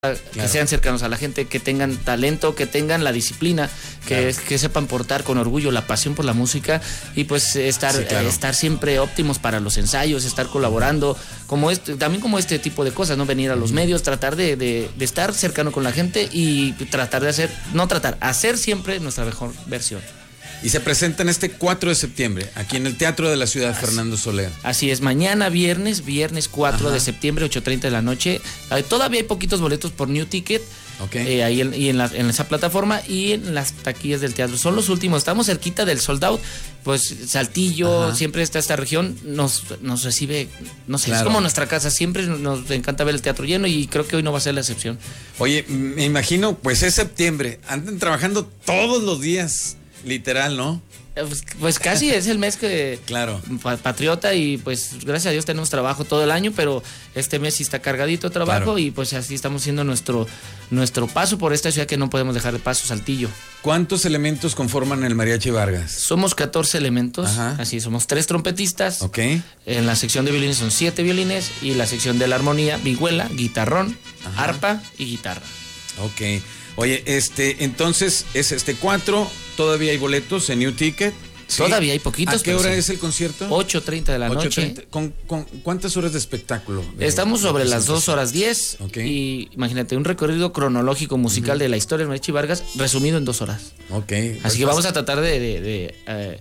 que sean cercanos a la gente, que tengan talento, que tengan la disciplina, que sepan portar con orgullo la pasión por la música y pues estar siempre óptimos para los ensayos, estar colaborando, también como este tipo de cosas, ¿no? Venir a los medios, tratar de estar cercano con la gente y tratar de hacer siempre nuestra mejor versión. Y se presentan este 4 de septiembre, aquí en el Teatro de la Ciudad Fernando Soler. Así es, mañana viernes 4 de septiembre, 8:30 de la noche. Todavía hay poquitos boletos por New Ticket, ahí en esa plataforma y en las taquillas del teatro. Son los últimos, estamos cerquita del sold out, pues Saltillo, siempre está esta región, nos recibe, no sé, es como nuestra casa, siempre nos encanta ver el teatro lleno y creo que hoy no va a ser la excepción. Oye, me imagino, pues es septiembre, andan trabajando todos los días. Literal, ¿no? Pues casi es el mes que patriota y pues gracias a Dios tenemos trabajo todo el año, pero este mes sí está cargadito de trabajo y pues así estamos haciendo nuestro paso por esta ciudad que no podemos dejar de paso, Saltillo. ¿Cuántos elementos conforman el Mariachi Vargas? Somos 14 elementos, así somos 3 trompetistas, en la sección de violines son 7 violines y la sección de la armonía, vihuela, guitarrón, arpa y guitarra. Ok. Oye, entonces es 4, todavía hay boletos en New Ticket. ¿Sí? Todavía hay poquitos. ¿A qué hora es el concierto? 8:30 de la noche. ¿Con cuántas horas de espectáculo? Estamos sobre las 2:10 y imagínate, un recorrido cronológico musical de la historia del Mariachi Vargas resumido en 2 horas. Así que vamos a tratar de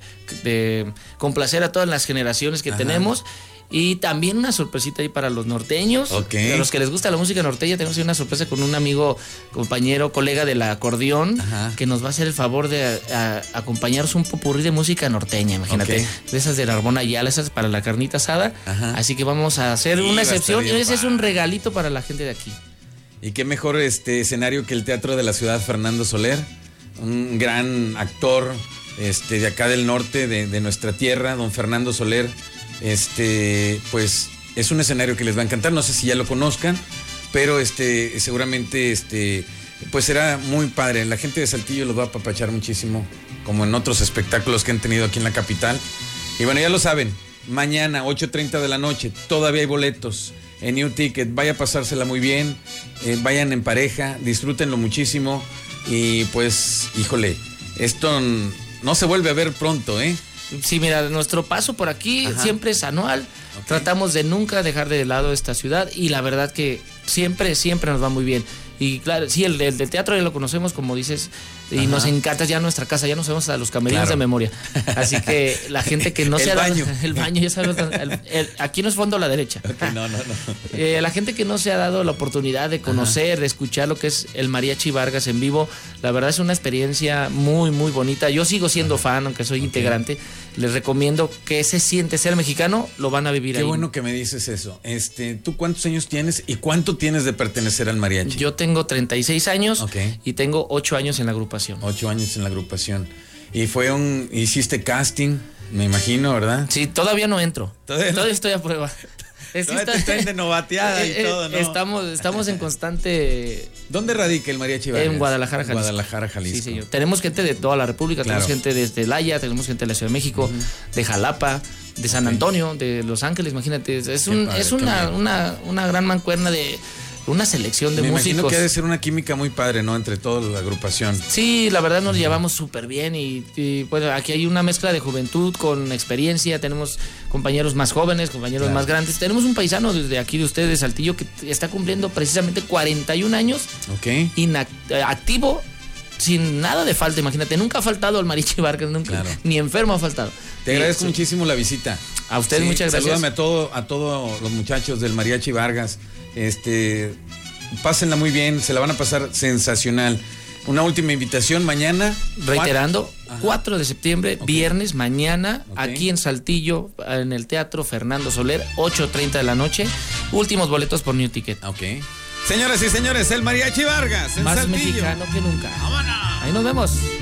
complacer a todas las generaciones que tenemos. Y también una sorpresita ahí para los norteños. A los que les gusta la música norteña, tenemos una sorpresa con un amigo, compañero, colega del acordeón, que nos va a hacer el favor de acompañarnos un popurrí de música norteña, imagínate. De esas de la Arbona Ayala, esas para la carnita asada. Así que vamos a hacer una excepción y ese es un regalito para la gente de aquí. Y qué mejor escenario que el Teatro de la Ciudad Fernando Soler. Un gran actor de acá del norte, de nuestra tierra, don Fernando Soler. Pues es un escenario que les va a encantar, no sé si ya lo conozcan, pero seguramente pues será muy padre. La gente de Saltillo los va a apapachar muchísimo, como en otros espectáculos que han tenido aquí en la capital. Y bueno, ya lo saben, mañana 8:30 de la noche, todavía hay boletos en New Ticket. Vaya a pasársela muy bien, vayan en pareja, disfrútenlo muchísimo y pues, híjole, esto no se vuelve a ver pronto, ¿eh? Sí, mira, nuestro paso por aquí siempre es anual. Tratamos de nunca dejar de lado esta ciudad y la verdad que siempre nos va muy bien. Y claro, sí, el del teatro ya lo conocemos, como dices, y nos encanta ya nuestra casa, ya nos vemos a los camerinos de memoria. Así que la gente que no se ha dado... El baño, ya sabes, aquí no es fondo a la derecha. No. La gente que no se ha dado la oportunidad de conocer, de escuchar lo que es el Mariachi Vargas en vivo, la verdad es una experiencia muy, muy bonita. Yo sigo siendo fan, aunque soy integrante. Les recomiendo que se siente ser mexicano, lo van a vivir ahí. Qué bueno que me dices eso. ¿Tú cuántos años tienes y cuánto tienes de pertenecer al mariachi? Yo tengo 36 años y tengo 8 años en la agrupación. 8 años en la agrupación. Y hiciste casting, me imagino, ¿verdad? Sí, todavía no entro. Todavía estoy a prueba. Todavía te están de novateada y todo, ¿no? Estamos en constante... ¿Dónde radica el Mariachi Vargas? En Guadalajara, Jalisco. Sí, señor. Tenemos gente de toda la República, tenemos gente desde Laya, tenemos gente de la Ciudad de México, de Jalapa, de San Antonio, de Los Ángeles, imagínate. Es una gran mancuerna de... una selección de músicos. Me imagino que ha de ser una química muy padre, ¿no? Entre toda la agrupación. Sí, la verdad nos llevamos súper bien y bueno, aquí hay una mezcla de juventud con experiencia, tenemos compañeros más jóvenes, compañeros más grandes. Tenemos un paisano desde aquí de ustedes, de Saltillo, que está cumpliendo precisamente 41 años. Activo, sin nada de falta, imagínate. Nunca ha faltado al Mariachi Vargas, nunca, ni enfermo ha faltado. Te agradezco muchísimo la visita. A ustedes muchas gracias. Salúdame a todos los muchachos del Mariachi Vargas. Pásenla muy bien, se la van a pasar sensacional. Una última invitación mañana. Reiterando, 4 de septiembre, viernes, mañana, aquí en Saltillo, en el Teatro Fernando Soler, 8:30 de la noche. Últimos boletos por New Ticket. Señoras y señores, el Mariachi Vargas en Más Saltillo. Mexicano que nunca. ¡Vámonos! Ahí nos vemos.